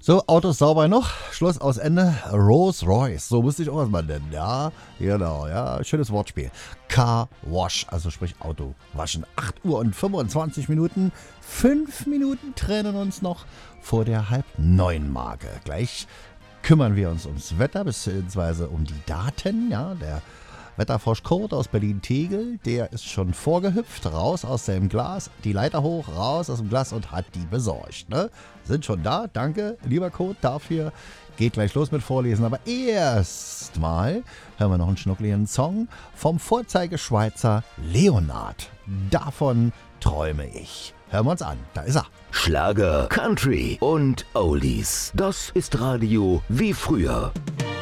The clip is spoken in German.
So, Autos sauber noch. Schluss aus Ende. Rolls-Royce. So musste ich auch erstmal nennen. Ja, genau. Ja, schönes Wortspiel. Car Wash, also sprich Auto waschen. 8 Uhr und 25 Minuten. 5 Minuten trennen uns noch vor der 8:30-Marke. Gleich kümmern wir uns ums Wetter bzw. um die Daten. Ja, der Wetterfrosch Kurt aus Berlin-Tegel, der ist schon vorgehüpft, raus aus dem Glas, die Leiter hoch, raus aus dem Glas und hat die besorgt. Ne? Sind schon da, danke, lieber Kurt, dafür. Geht gleich los mit Vorlesen, aber erstmal hören wir noch einen schnuckligen Song vom Vorzeigeschweizer Leonard. Davon träume ich. Hören wir uns an, da ist er. Schlager, Country und Oldies. Das ist Radio wie früher.